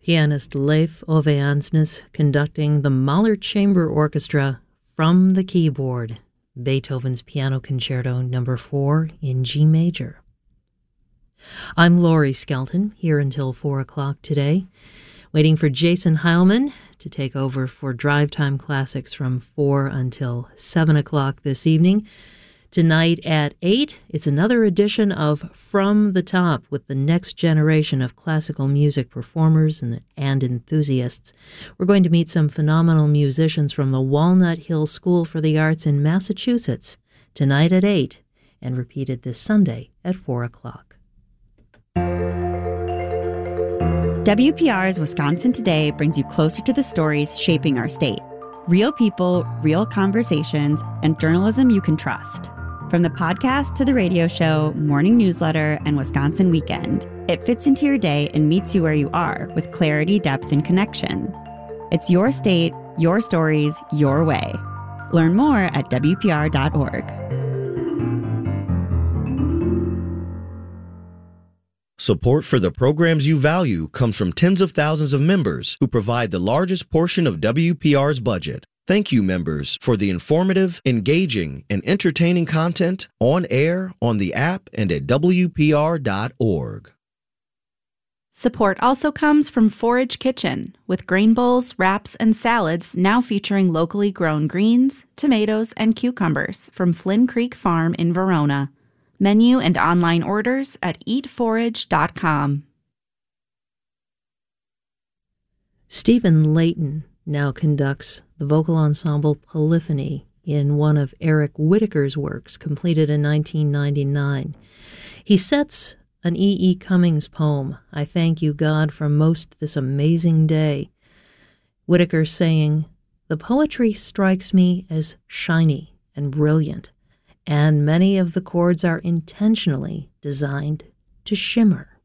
Pianist Leif Ove Ansnes conducting the Mahler Chamber Orchestra from the keyboard, Beethoven's Piano Concerto No. 4 in G major. I'm Laurie Skelton, here until 4 o'clock today, waiting for Jason Heilman to take over for Drive Time Classics from 4 until 7 o'clock this evening. Tonight at 8, it's another edition of From the Top with the next generation of classical music performers and enthusiasts. We're going to meet some phenomenal musicians from the Walnut Hill School for the Arts in Massachusetts tonight at 8 and repeated this Sunday at 4 o'clock. WPR's Wisconsin Today brings you closer to the stories shaping our state. Real people, real conversations, and journalism you can trust. From the podcast to the radio show, morning newsletter, and Wisconsin Weekend, it fits into your day and meets you where you are with clarity, depth, and connection. It's your state, your stories, your way. Learn more at WPR.org. Support for the programs you value comes from tens of thousands of members who provide the largest portion of WPR's budget. Thank you, members, for the informative, engaging, and entertaining content on air, on the app, and at WPR.org. Support also comes from Forage Kitchen, with grain bowls, wraps, and salads now featuring locally grown greens, tomatoes, and cucumbers from Flynn Creek Farm in Verona. Menu and online orders at eatforage.com. Stephen Layton now conducts the vocal ensemble Polyphony in one of Eric Whitacre's works, completed in 1999. He sets an E. Cummings poem, I Thank You, God, for Most This Amazing Day. Whitacre saying, the poetry strikes me as shiny and brilliant, and many of the chords are intentionally designed to shimmer.